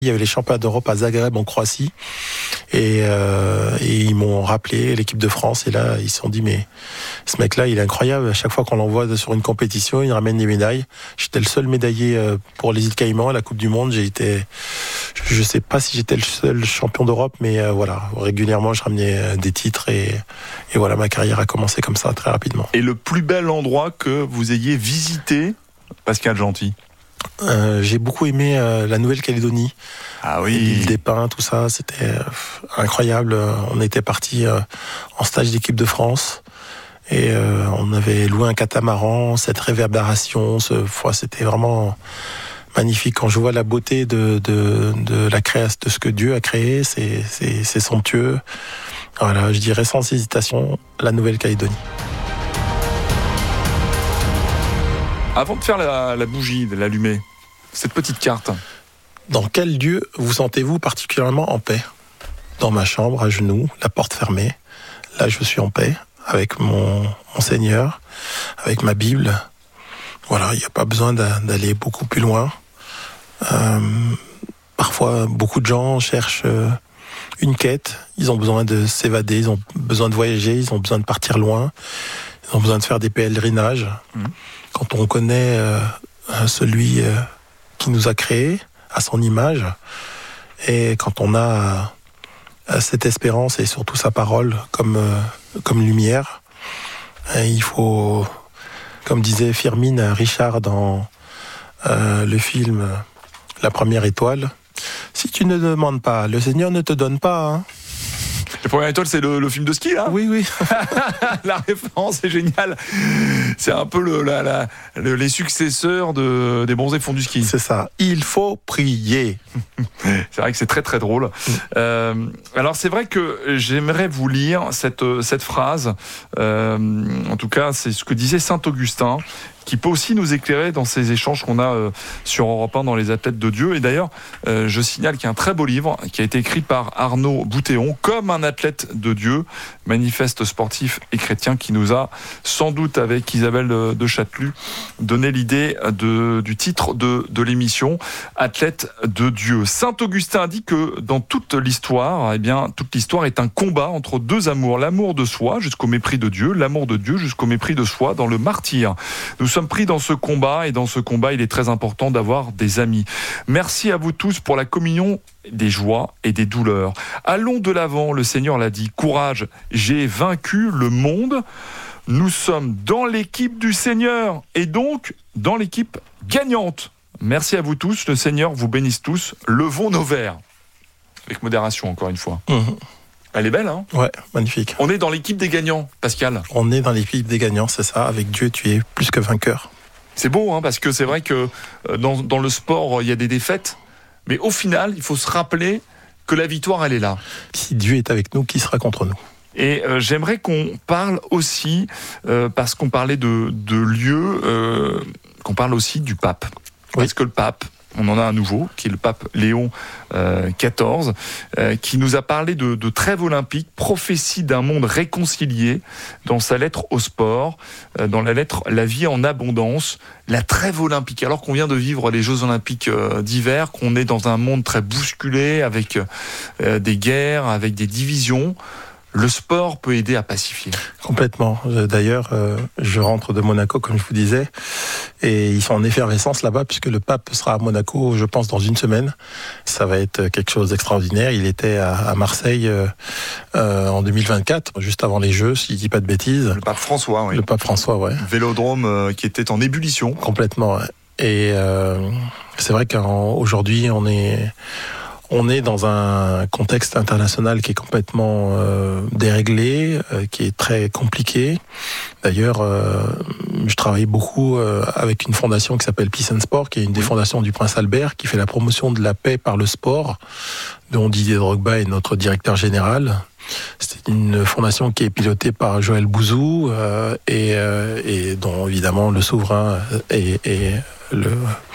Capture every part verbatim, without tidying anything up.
Il y avait les championnats d'Europe à Zagreb en Croatie et, euh, et ils m'ont rappelé l'équipe de France et là ils se sont dit mais ce mec-là il est incroyable, à chaque fois qu'on l'envoie sur une compétition il ramène des médailles. J'étais le seul médaillé pour les îles Caïmans à la Coupe du Monde. J'ai été, je sais pas si j'étais le seul champion d'Europe, mais euh, voilà, régulièrement je ramenais des titres et, et voilà, ma carrière a commencé comme ça très rapidement. Et le plus bel endroit que vous ayez visité, Pascal Gentil? Euh, j'ai beaucoup aimé euh, la Nouvelle-Calédonie. Ah oui. L'île des Pins, tout ça, c'était euh, incroyable. On était partis euh, en stage d'équipe de France et euh, on avait loué un catamaran, cette réverbération, ce, c'était vraiment magnifique. Quand je vois la beauté de, de, de la création, de ce que Dieu a créé, c'est, c'est, c'est somptueux. Voilà, je dirais sans hésitation, la Nouvelle-Calédonie. Avant de faire la, la bougie, de l'allumer, cette petite carte. Dans quel lieu vous sentez-vous particulièrement en paix? Dans ma chambre, à genoux, la porte fermée. Là, je suis en paix avec mon, mon Seigneur, avec ma Bible. Voilà, il n'y a pas besoin d'aller beaucoup plus loin. Euh, parfois, beaucoup de gens cherchent une quête. Ils ont besoin de s'évader, ils ont besoin de voyager, ils ont besoin de partir loin. Ils ont besoin de faire des pèlerinages. Mmh. Quand on connaît euh, celui euh, qui nous a créés à son image, et quand on a euh, cette espérance et surtout sa parole comme, euh, comme lumière, euh, il faut, comme disait Firmin Richard dans euh, le film La Première Étoile, si tu ne demandes pas, le Seigneur ne te donne pas. Hein. La Première Étoile, c'est le, le film de ski, là? Oui, oui. La référence est géniale. C'est un peu le, la, la, le, les successeurs de, des Bronzés fonds du ski. C'est ça. Il faut prier. C'est vrai que c'est très, très drôle. Mmh. Euh, alors, c'est vrai que j'aimerais vous lire cette, cette phrase. Euh, en tout cas, c'est ce que disait saint Augustin, qui peut aussi nous éclairer dans ces échanges qu'on a euh, sur Europe un dans les athlètes de Dieu. Et d'ailleurs, euh, je signale qu'il y a un très beau livre qui a été écrit par Arnaud Boutéon, comme un athlète de Dieu, manifeste sportif et chrétien, qui nous a sans doute, avec Isabelle de Châtelus, donné l'idée de, du titre de, de l'émission, Athlète de Dieu. Saint Augustin dit que dans toute l'histoire, eh bien, toute l'histoire est un combat entre deux amours. L'amour de soi jusqu'au mépris de Dieu, l'amour de Dieu jusqu'au mépris de soi dans le martyre. Nous sommes pris dans ce combat et dans ce combat, il est très important d'avoir des amis. Merci à vous tous pour la communion des joies et des douleurs. Allons de l'avant, le Seigneur l'a dit. Courage, j'ai vaincu le monde. Nous sommes dans l'équipe du Seigneur et donc dans l'équipe gagnante. Merci à vous tous, le Seigneur vous bénisse tous. Levons nos verres. Avec modération, encore une fois. Mmh. Elle est belle, hein? Ouais, magnifique. On est dans l'équipe des gagnants, Pascal. On est dans l'équipe des gagnants, c'est ça. Avec Dieu, tu es plus que vainqueur. C'est beau, hein, parce que c'est vrai que dans, dans le sport, il y a des défaites. Mais au final, il faut se rappeler que la victoire, elle est là. Si Dieu est avec nous, qui sera contre nous? Et euh, j'aimerais qu'on parle aussi, euh, parce qu'on parlait de, de lieux, euh, qu'on parle aussi du pape. Oui. Parce que le pape, on en a un nouveau, qui est le pape Léon euh, quatorze, euh, qui nous a parlé de, de trêve olympique, prophétie d'un monde réconcilié, dans sa lettre au sport, euh, dans la lettre La vie en abondance, la trêve olympique. Alors qu'on vient de vivre les Jeux olympiques euh, d'hiver, qu'on est dans un monde très bousculé, avec euh, des guerres, avec des divisions, le sport peut aider à pacifier. Complètement. D'ailleurs, euh, je rentre de Monaco, comme je vous disais, et ils sont en effervescence là-bas, puisque le pape sera à Monaco, je pense, dans une semaine. Ça va être quelque chose d'extraordinaire. Il était à, à Marseille euh, euh, en deux mille vingt-quatre, juste avant les Jeux, si je dis pas de bêtises. Le pape François, oui. Le pape François, ouais. Vélodrome euh, qui était en ébullition. Complètement, ouais. Et euh, c'est vrai qu'aujourd'hui, on est... On est dans un contexte international qui est complètement euh, déréglé, euh, qui est très compliqué. D'ailleurs, euh, je travaille beaucoup euh, avec une fondation qui s'appelle Peace and Sport, qui est une des fondations du Prince Albert, qui fait la promotion de la paix par le sport, dont Didier Drogba est notre directeur général. C'est une fondation qui est pilotée par Joël Bouzou euh, et, euh, et dont évidemment le souverain et, et le,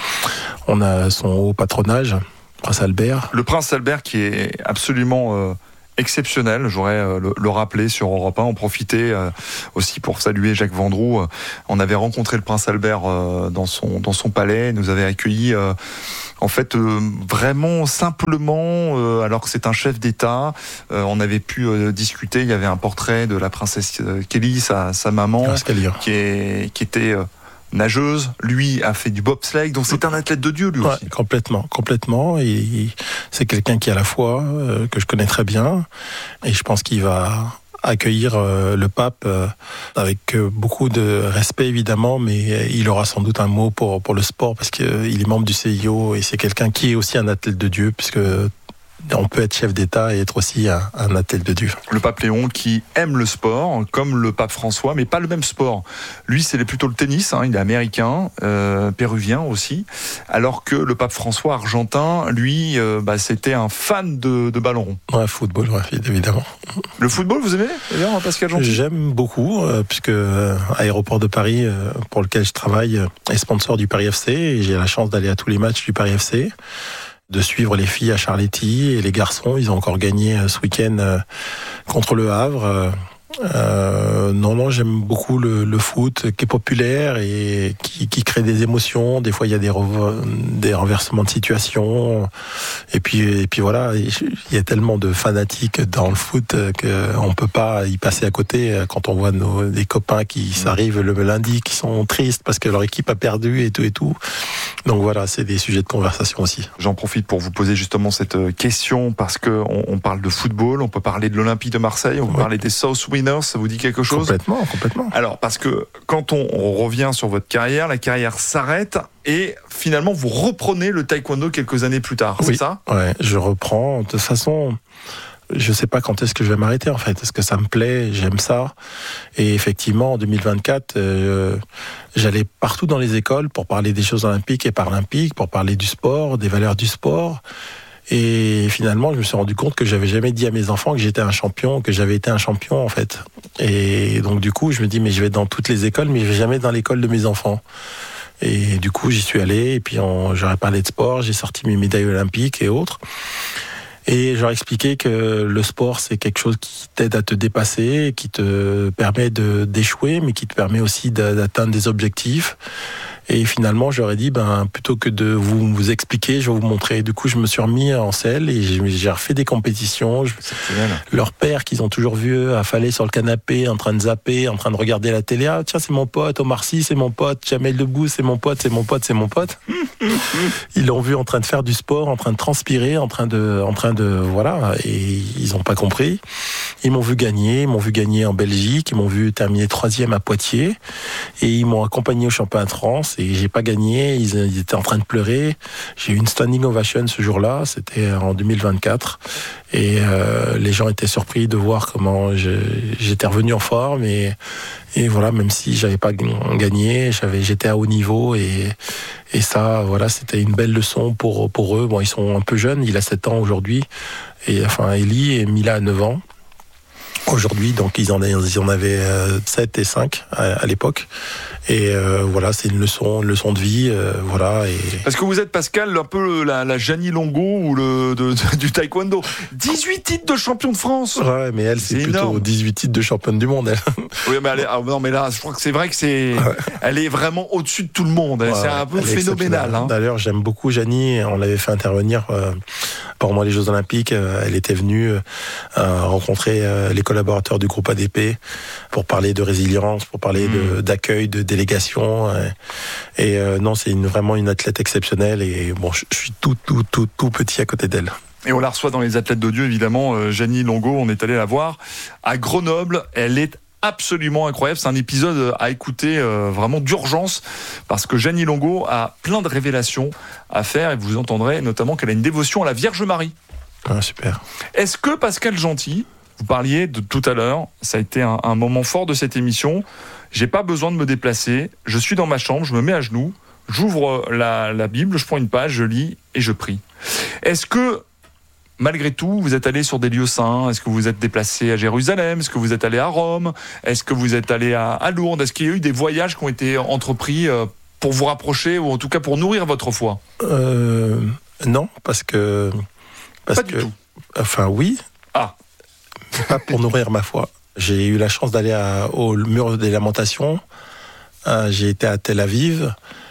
on a son haut patronage. Prince Albert. Le Prince Albert qui est absolument euh, exceptionnel, j'aurais le, le rappelé sur Europe un, en profiter euh, aussi pour saluer Jacques Vendroux. On avait rencontré le prince Albert euh, dans son dans son palais, il nous avait accueillis euh, en fait euh, vraiment simplement, euh, alors que c'est un chef d'État. Euh, on avait pu euh, discuter, il y avait un portrait de la princesse Kelly, sa, sa maman, qui, est, qui était euh, nageuse, lui a fait du bobsleigh, donc c'est un athlète de Dieu lui aussi. Ouais, complètement, complètement. Et, et c'est quelqu'un qui a la foi, euh, que je connais très bien, et je pense qu'il va accueillir euh, le pape euh, avec euh, beaucoup de respect évidemment, mais il aura sans doute un mot pour pour le sport parce qu'il euh, est membre du C I O et c'est quelqu'un qui est aussi un athlète de Dieu puisque on peut être chef d'État et être aussi un, un athlète de Dieu. Le pape Léon qui aime le sport, comme le pape François, mais pas le même sport. Lui, c'est plutôt le tennis, hein, il est américain, euh, péruvien aussi, alors que le pape François, argentin, lui, euh, bah, c'était un fan de, de ballon rond. Ouais, football, ouais, évidemment. Le football, vous aimez d'ailleurs, Pascal Gentil ? J'aime beaucoup, euh, puisque euh, Aéroport de Paris, euh, pour lequel je travaille, euh, est sponsor du Paris F C, et j'ai la chance d'aller à tous les matchs du Paris F C, de suivre les filles à Charletti et les garçons. Ils ont encore gagné ce week-end euh, contre le Havre. Euh, non, non, j'aime beaucoup le, le foot qui est populaire et qui, qui crée des émotions. Des fois, il y a des, rev- des renversements de situation. Et puis, et puis voilà, il y a tellement de fanatiques dans le foot qu'on peut pas y passer à côté quand on voit nos, des copains qui s'arrivent le lundi, qui sont tristes parce que leur équipe a perdu et tout et tout. Donc voilà, c'est des sujets de conversation aussi. J'en profite pour vous poser justement cette question parce que on, on parle de football, on peut parler de l'Olympique de Marseille, on peut ouais. parler des South Winners, ça vous dit quelque chose ? Complètement, complètement. Alors parce que quand on, on revient sur votre carrière, la carrière s'arrête et finalement vous reprenez le taekwondo quelques années plus tard, oui. c'est ça ? Ouais, je reprends. De toute façon, je sais pas quand est-ce que je vais m'arrêter en fait. Est-ce que ça me plaît ? J'aime ça. Et effectivement, en deux mille vingt-quatre, euh, j'allais partout dans les écoles pour parler des choses olympiques et paralympiques, pour parler du sport, des valeurs du sport. Et finalement, je me suis rendu compte que j'avais jamais dit à mes enfants que j'étais un champion, que j'avais été un champion en fait. Et donc du coup, je me dis mais je vais dans toutes les écoles, mais je vais jamais dans l'école de mes enfants. Et du coup, j'y suis allé. Et puis, on, j'aurais parlé de sport. J'ai sorti mes médailles olympiques et autres. Et j'aurais expliqué que le sport, c'est quelque chose qui t'aide à te dépasser, qui te permet de, d'échouer, mais qui te permet aussi d'atteindre des objectifs. Et finalement, j'aurais dit, ben, plutôt que de vous, vous expliquer, je vais vous montrer. Du coup, je me suis remis en selle et j'ai refait des compétitions. Je, leur père, qu'ils ont toujours vu, affalé sur le canapé, en train de zapper, en train de regarder la télé. Ah, tiens, c'est mon pote. Omar Sy, c'est mon pote. Jamel Debbouze, c'est mon pote, c'est mon pote, c'est mon pote. Ils l'ont vu en train de faire du sport, en train de transpirer, en train de, en train de, voilà. Et ils n'ont pas compris. Ils m'ont vu gagner, ils m'ont vu gagner en Belgique, ils m'ont vu terminer troisième à Poitiers. Et ils m'ont accompagné au championnat de France. Et j'ai pas gagné, ils, ils étaient en train de pleurer. J'ai eu une standing ovation ce jour-là, c'était en deux mille vingt-quatre. Et euh, les gens étaient surpris de voir comment je, j'étais revenu en forme. Et, et voilà, même si j'avais pas gagné, j'avais, j'étais à haut niveau. Et, et ça, voilà, c'était une belle leçon pour, pour eux. Bon, ils sont un peu jeunes, il a sept ans aujourd'hui. Et enfin, Eli et Mila a neuf ans. Aujourd'hui, donc ils en, ils en avaient euh, sept et cinq à, à l'époque. Et euh, voilà, c'est une leçon, une leçon de vie, euh, voilà. Et... Est-ce que vous êtes, Pascal, un peu la, la Jeannie Longo ou le de, de, du taekwondo ? dix-huit titres de champion de France. Ouais, mais elle, c'est, c'est plutôt énorme. dix-huit titres de championne du monde, elle. Oui, mais elle est, ah, non, mais là, je crois que c'est vrai que c'est, ouais. Elle est vraiment au-dessus de tout le monde. Ouais, c'est un peu phénoménal. Hein. D'ailleurs, j'aime beaucoup Jeannie. On l'avait fait intervenir euh, pendant les Jeux Olympiques. Euh, elle était venue euh, rencontrer euh, les collaborateurs du groupe A D P pour parler de résilience, pour parler mmh. de, d'accueil, de délégation. Et, et euh, non, c'est une, vraiment une athlète exceptionnelle. Et bon, je, je suis tout, tout, tout, tout petit à côté d'elle. Et on la reçoit dans les athlètes de Dieu, évidemment. Euh, Jeannie Longo, on est allé la voir à Grenoble. Elle est absolument incroyable. C'est un épisode à écouter euh, vraiment d'urgence parce que Jeannie Longo a plein de révélations à faire et vous entendrez notamment qu'elle a une dévotion à la Vierge Marie. Ah, super. Est-ce que Pascal Gentil, vous parliez de tout à l'heure, ça a été un, un moment fort de cette émission. J'ai pas besoin de me déplacer. Je suis dans ma chambre, je me mets à genoux, j'ouvre la, la Bible, je prends une page, je lis et je prie. Est-ce que, malgré tout, vous êtes allé sur des lieux saints ? Est-ce que vous êtes déplacé à Jérusalem ? Est-ce que vous êtes allé à Rome ? Est-ce que vous êtes allé à, à Lourdes ? Est-ce qu'il y a eu des voyages qui ont été entrepris pour vous rapprocher ou en tout cas pour nourrir votre foi ? euh, Non, parce que... Parce pas que, du tout. Enfin, oui. Ah. pas pour nourrir ma foi. J'ai eu la chance d'aller à, au mur des lamentations. Euh, j'ai été à Tel Aviv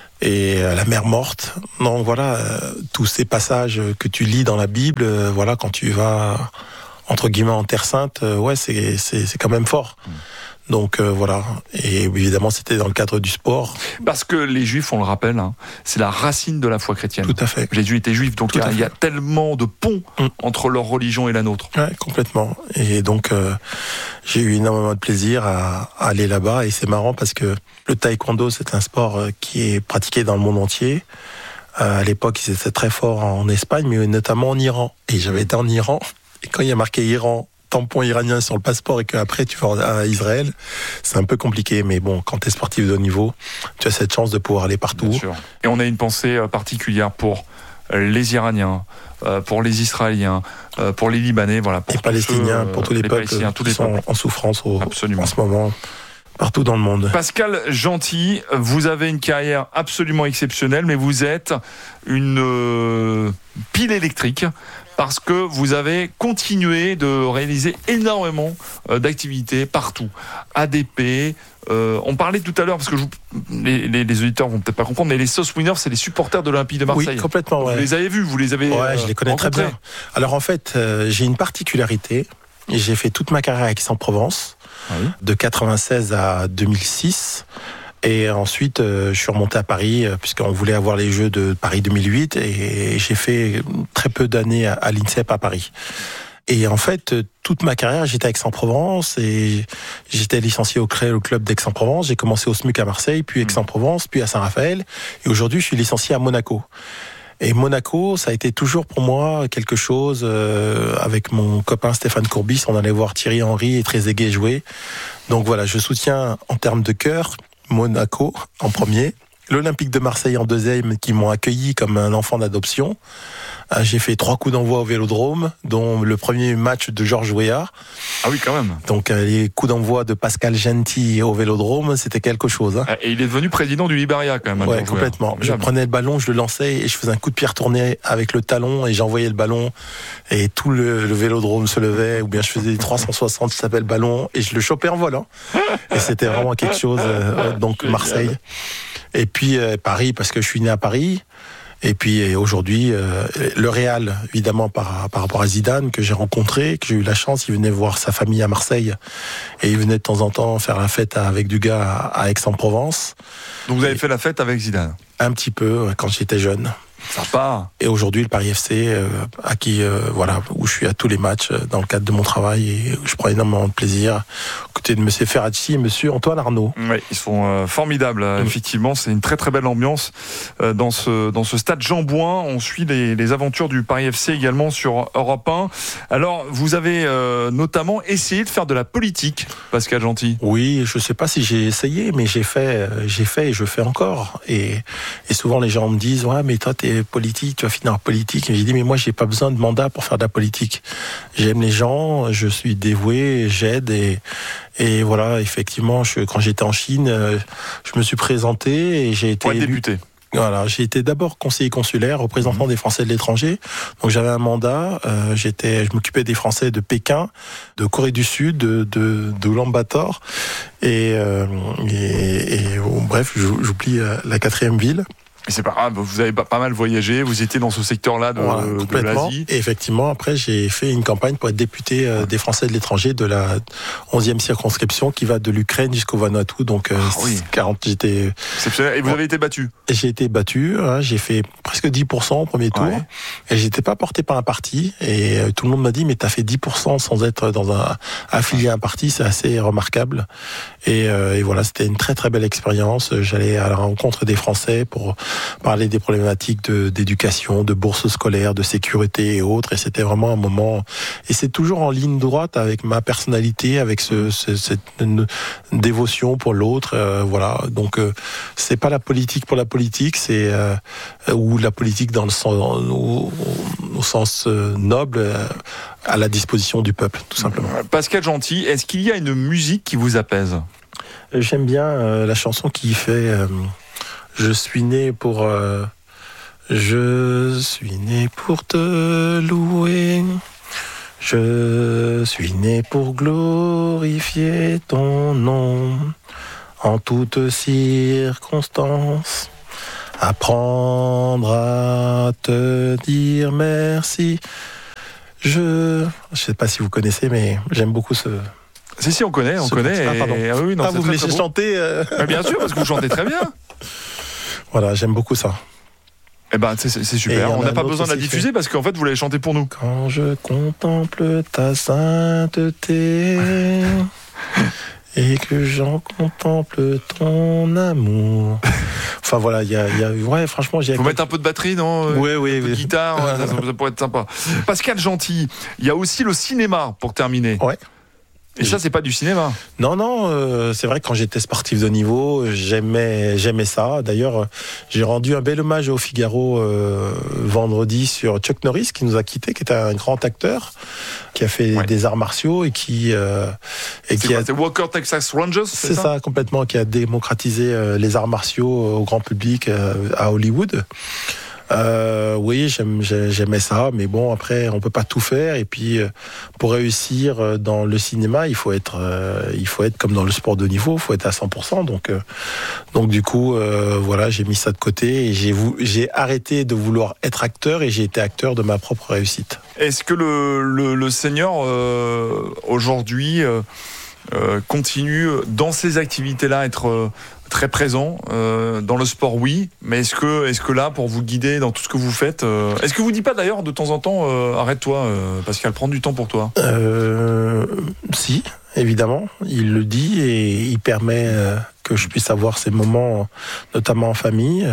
et à la mer morte. Donc voilà, euh, tous ces passages que tu lis dans la Bible, euh, voilà, quand tu vas entre guillemets en Terre Sainte, euh, ouais, c'est, c'est, c'est quand même fort. Mmh. Donc euh, voilà, et évidemment c'était dans le cadre du sport. Parce que les Juifs, on le rappelle, hein, c'est la racine de la foi chrétienne. Tout à fait. Jésus était juif, donc il y, y a tellement de ponts mmh. entre leur religion et la nôtre. Ouais, complètement. Et donc euh, j'ai eu énormément de plaisir à, à aller là-bas, et c'est marrant parce que le taekwondo, c'est un sport qui est pratiqué dans le monde entier. Euh, à l'époque, ils étaient très forts en Espagne, mais notamment en Iran. Et j'avais été en Iran, et quand il y a marqué Iran, tampon iranien sur le passeport, et qu'après tu vas à Israël, c'est un peu compliqué, mais bon, quand tu es sportif de haut niveau, tu as cette chance de pouvoir aller partout. Bien sûr. Et on a une pensée particulière pour les Iraniens, pour les Israéliens, pour les Libanais, voilà, pour les Palestiniens, ceux, pour tous les, les peuples tous qui les sont peuples. en souffrance au, en ce moment, partout dans le monde. Pascal Gentil, vous avez une carrière absolument exceptionnelle, mais vous êtes une euh, pile électrique, parce que vous avez continué de réaliser énormément euh, d'activités partout. A D P, euh, on parlait tout à l'heure, parce que je vous, les, les, les auditeurs vont peut-être pas comprendre, mais les Sauce Winners, c'est les supporters de l'Olympique de Marseille. Oui, complètement. Vous ouais. les avez vus, vous les avez Ouais, euh, je les connais rencontrés. très bien. Alors en fait, euh, j'ai une particularité. J'ai fait toute ma carrière à Aix-en-Provence, ah oui. de quatre-vingt-seize à deux mille six. Et ensuite, euh, je suis remonté à Paris, euh, puisqu'on voulait avoir les Jeux de Paris deux mille huit, et j'ai fait très peu d'années à, à l'INSEP à Paris. Et en fait, toute ma carrière, j'étais à Aix-en-Provence, et j'étais licencié au C R E, au club d'Aix-en-Provence. J'ai commencé au S M U C à Marseille, puis Aix-en-Provence, puis à Saint-Raphaël. Et aujourd'hui, je suis licencié à Monaco. Et Monaco, ça a été toujours pour moi quelque chose, euh, avec mon copain Stéphane Courbis, on allait voir Thierry Henry et Trezeguet jouer. Donc voilà, je soutiens en termes de cœur Monaco en premier, l'Olympique de Marseille en deuxième, qui m'ont accueilli comme un enfant d'adoption. J'ai fait trois coups d'envoi au Vélodrome, dont le premier match de Georges Weah. Ah oui, quand même. Donc les coups d'envoi de Pascal Gentil au Vélodrome, c'était quelque chose. Hein. Et il est devenu président du Liberia quand même. Ouais, complètement. Je prenais le ballon, je le lançais et je faisais un coup de pied retourné avec le talon et j'envoyais le ballon et tout le, le Vélodrome se levait, ou bien je faisais des trois cent soixante, ça s'appelle ballon, et je le chopais en volant. Et c'était vraiment quelque chose. Euh, donc Marseille. Et puis euh, Paris, parce que je suis né à Paris. Et puis aujourd'hui, euh, le Real, évidemment, par, par rapport à Zidane, que j'ai rencontré, que j'ai eu la chance, il venait voir sa famille à Marseille, et il venait de temps en temps faire la fête avec du gars à, à Aix-en-Provence. Donc vous avez et fait la fête avec Zidane? Un petit peu, quand j'étais jeune. Sympa. Et aujourd'hui, le Paris F C, euh, à qui, euh, voilà, où je suis à tous les matchs euh, dans le cadre de mon travail, et je prends énormément de plaisir, aux côtés de M. Ferracci et M. Antoine Arnaud. Oui, ils sont euh, formidables. Mmh. Effectivement, c'est une très très belle ambiance euh, dans ce dans ce stade Jean Bouin. On suit les, les aventures du Paris F C également sur Europe un. Alors, vous avez euh, notamment essayé de faire de la politique, Pascal Gentil. Oui, je sais pas si j'ai essayé, mais j'ai fait, j'ai fait et je fais encore. Et, et souvent les gens me disent, ouais, mais toi t'es politique, tu vas finir en politique. Et j'ai dit, mais moi j'ai pas besoin de mandat pour faire de la politique. J'aime les gens, je suis dévoué, j'aide, et, et voilà, effectivement, je, quand j'étais en Chine, je me suis présenté et j'ai été pour être élu. député. Voilà, j'ai été d'abord conseiller consulaire, représentant mmh. des Français de l'étranger. Donc j'avais un mandat, euh, j'étais, je m'occupais des Français de Pékin, de Corée du Sud, de de, de Ulaanbaatar, et, euh, et, et oh, bref, j'oublie la quatrième ville. Mais c'est pas grave, vous avez pas mal voyagé, vous étiez dans ce secteur-là de, voilà, de l'Asie. Et effectivement, après, j'ai fait une campagne pour être député euh, des Français de l'étranger de la onzième circonscription qui va de l'Ukraine jusqu'au Vanuatu. Donc, euh, ah, oui. quarante, j'étais... Exceptionnel. Et vous avez été battu? J'ai été battu, hein, j'ai fait presque dix pour cent au premier tour. Ouais. Et j'étais pas porté par un parti. Et euh, tout le monde m'a dit, mais t'as fait dix pour cent sans être dans un, affilié à un parti, c'est assez remarquable. Et, euh, et voilà, c'était une très très belle expérience. J'allais à la rencontre des Français pour parler des problématiques de, d'éducation, de bourse scolaire, de sécurité et autres. Et c'était vraiment un moment... Et c'est toujours en ligne droite avec ma personnalité, avec ce, ce, cette dévotion pour l'autre. Euh, voilà. Donc, euh, c'est pas la politique pour la politique, c'est... Euh, ou la politique dans le sens, au, au sens euh, noble, euh, à la disposition du peuple, tout simplement. Pascal Gentil, est-ce qu'il y a une musique qui vous apaise? J'aime bien euh, la chanson qui fait... Euh, Je suis né pour, euh, je suis né pour te louer. Je suis né pour glorifier ton nom en toutes circonstances. Apprendre à te dire merci. Je je sais pas si vous connaissez, mais j'aime beaucoup ce... Si, si, on connaît, on ce connaît. Ah, pardon. Et... Ah, oui, non, ah vous me laissez beau. chanter euh... ah, bien sûr, parce que vous chantez très bien. Voilà, j'aime beaucoup ça. Eh ben, c'est, c'est super. On n'a pas besoin de la diffuser fait. Parce qu'en fait, vous l'avez chanté pour nous. Quand je contemple ta sainteté et que j'en contemple ton amour. Enfin voilà, il y a, y a, ouais, franchement, j'ai. Faut mettre un peu de batterie, non? Oui, oui, un peu oui. de guitare, ouais, ça, ça pourrait être sympa. Pascal Gentil, il y a aussi le cinéma pour terminer. Ouais. Et ça, c'est pas du cinéma. Non, non, euh, c'est vrai que quand j'étais sportif de niveau, j'aimais, j'aimais ça. D'ailleurs, j'ai rendu un bel hommage au Figaro euh, vendredi sur Chuck Norris, qui nous a quittés, qui était un grand acteur, qui a fait ouais. des arts martiaux et qui... Euh, et c'est qui quoi, a... c'est Walker Texas Rangers, c'est, c'est ça, ça, complètement, qui a démocratisé euh, les arts martiaux au grand public euh, à Hollywood. Euh, oui, j'aime, j'aimais ça, mais bon, après, on peut pas tout faire. Et puis, euh, pour réussir dans le cinéma, il faut être, euh, il faut être comme dans le sport de niveau, il faut être à cent pour cent. Donc, euh, donc du coup, euh, voilà, j'ai mis ça de côté et j'ai, j'ai arrêté de vouloir être acteur et j'ai été acteur de ma propre réussite. Est-ce que le, le, le Seigneur euh, aujourd'hui euh, euh, continue dans ces activités-là à être euh, très présent euh, dans le sport, oui, mais est-ce que, est-ce que là, pour vous guider dans tout ce que vous faites, euh, est-ce que vous ne dites pas d'ailleurs de temps en temps, euh, arrête-toi, euh, Pascal, prends du temps pour toi? euh, Si, évidemment, il le dit et il permet euh, que je puisse avoir ces moments, notamment en famille,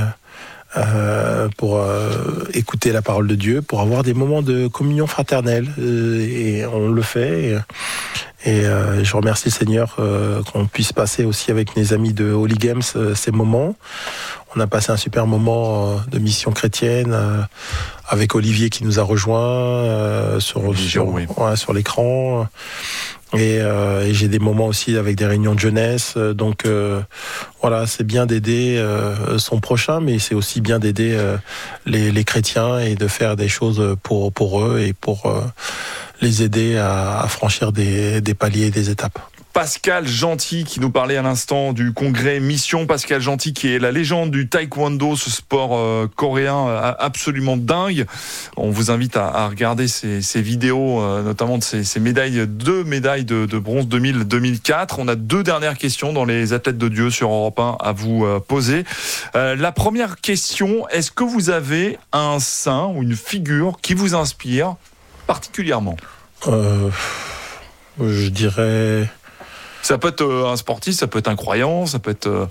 euh, pour euh, écouter la parole de Dieu, pour avoir des moments de communion fraternelle, euh, et on le fait. Et, Et euh, je remercie le Seigneur euh, qu'on puisse passer aussi avec mes amis de Holy Games euh, ces moments. On a passé un super moment euh, de mission chrétienne euh, avec Olivier qui nous a rejoints euh, sur, sur, oui. ouais, sur l'écran. Et, euh, et j'ai des moments aussi avec des réunions de jeunesse. Donc euh, voilà, c'est bien d'aider euh, son prochain, mais c'est aussi bien d'aider euh, les, les chrétiens et de faire des choses pour, pour eux et pour... Euh, les aider à, à franchir des, des paliers et des étapes. Pascal Gentil qui nous parlait à l'instant du congrès Mission. Pascal Gentil qui est la légende du taekwondo, ce sport euh, coréen euh, absolument dingue. On vous invite à, à regarder ces, ces vidéos, euh, notamment de ces, ces médailles, deux médailles de, de bronze deux mille deux mille quatre. On a deux dernières questions dans les athlètes de Dieu sur Europe un à vous euh, poser. Euh, la première question, est-ce que vous avez un saint ou une figure qui vous inspire particulièrement? euh, Je dirais... Ça peut être un sportif, ça peut être un croyant, ça peut être... Euh...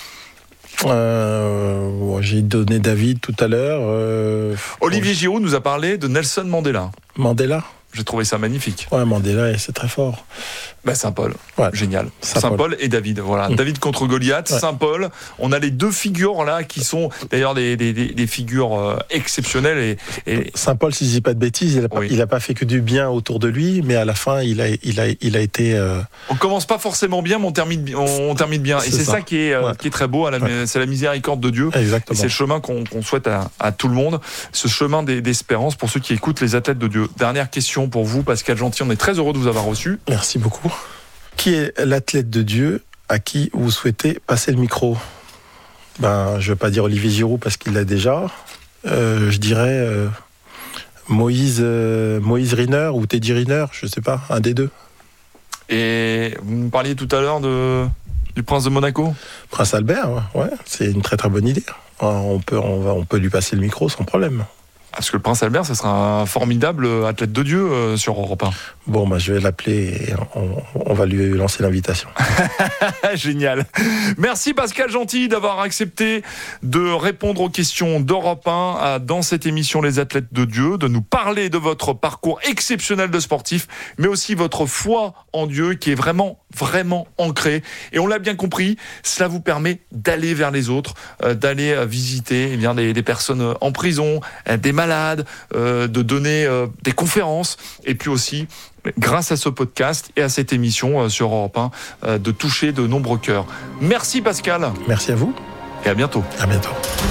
Euh, bon, j'ai donné David tout à l'heure. Euh... Olivier Giroud nous a parlé de Nelson Mandela. Mandela? J'ai trouvé ça magnifique. Ouais, Mandela, c'est très fort. Bah, Saint-Paul, ouais. Génial. Saint-Paul. Saint-Paul et David, voilà. Mmh. David contre Goliath, ouais. Saint-Paul. On a les deux figures là qui sont d'ailleurs des, des, des figures euh, exceptionnelles. Et, et... Saint-Paul, si je dis pas de bêtises, il a, oui. il a pas fait que du bien autour de lui, mais à la fin, il a, il a, il a été. Euh... On commence pas forcément bien, mais on termine, on termine bien. C'est et c'est ça, ça qui, est, euh, ouais. qui est très beau. À la, ouais. C'est la miséricorde de Dieu. Exactement. Et c'est le chemin qu'on, qu'on souhaite à, à tout le monde. Ce chemin d'espérance pour ceux qui écoutent les athlètes de Dieu. Dernière question pour vous, Pascal Gentil. On est très heureux de vous avoir reçu. Merci beaucoup. Qui est l'athlète de Dieu à qui vous souhaitez passer le micro? Ben, je ne veux pas dire Olivier Giroud parce qu'il l'a déjà. Euh, je dirais euh, Moïse, euh, Moïse Riner ou Teddy Riner, je ne sais pas, un des deux. Et vous me parliez tout à l'heure de, du prince de Monaco? Prince Albert, ouais, c'est une très très bonne idée. On peut, on va, on peut lui passer le micro sans problème. Parce que le prince Albert, ce sera un formidable athlète de Dieu euh, sur Europe un. Bon, bah, je vais l'appeler et on, on va lui lancer l'invitation. Génial. Merci Pascal Gentil d'avoir accepté de répondre aux questions d'Europe un à, dans cette émission Les Athlètes de Dieu, de nous parler de votre parcours exceptionnel de sportif, mais aussi votre foi en Dieu qui est vraiment, vraiment ancrée. Et on l'a bien compris, cela vous permet d'aller vers les autres, euh, d'aller visiter eh bien, des, des personnes en prison, des malades, euh, de donner euh, des conférences, et puis aussi, grâce à ce podcast et à cette émission euh, sur Europe un, euh, de toucher de nombreux cœurs. Merci Pascal. Merci à vous. Et à bientôt. À bientôt.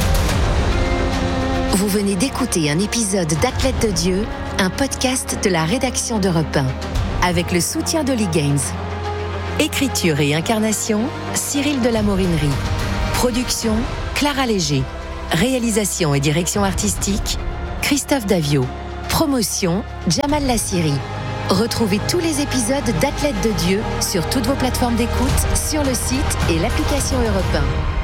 Vous venez d'écouter un épisode d'Athlètes de Dieu, un podcast de la rédaction d'Europe un. avec le soutien d'Oli Games. Écriture et incarnation, Cyril de la Morinerie. Production, Clara Léger. Réalisation et direction artistique, Christophe Davio. Promotion, Jamal Lassiri. Retrouvez tous les épisodes d'Athlètes de Dieu sur toutes vos plateformes d'écoute, sur le site et l'application Europe un.